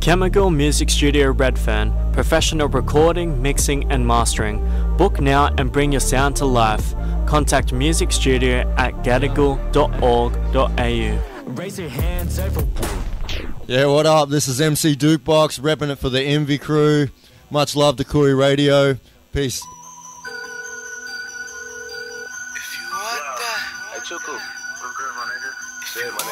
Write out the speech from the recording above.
Chemical Music Studio Redfern, professional recording, mixing and mastering. Book now and bring your sound to life. Contact Music Studio at gadigal.org.au. Raise your hands over. Yeah, what up? This is MC Dukebox, repping it for the Envy crew. Much love to Koori Radio. Peace. If you want that,